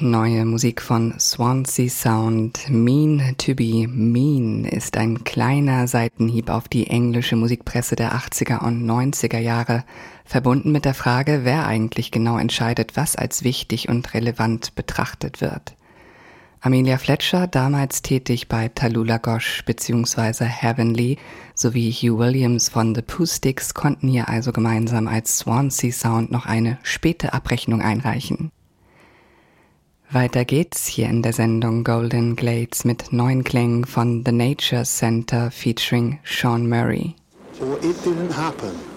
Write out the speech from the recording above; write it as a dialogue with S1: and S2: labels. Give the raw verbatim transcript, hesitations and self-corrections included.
S1: Neue Musik von Swansea Sound. Mean to be Mean ist ein kleiner Seitenhieb auf die englische Musikpresse der achtziger und neunziger Jahre, verbunden mit der Frage, wer eigentlich genau entscheidet, was als wichtig und relevant betrachtet wird. Amelia Fletcher, damals tätig bei Tallulah Gosh bzw. Heavenly, sowie Hugh Williams von The Pooh-Sticks konnten hier also gemeinsam als Swansea Sound noch eine späte Abrechnung einreichen. Weiter geht's hier in der Sendung Golden Glades mit neuen Klängen von The Nature Center featuring Sean Murray.
S2: So it didn't happen.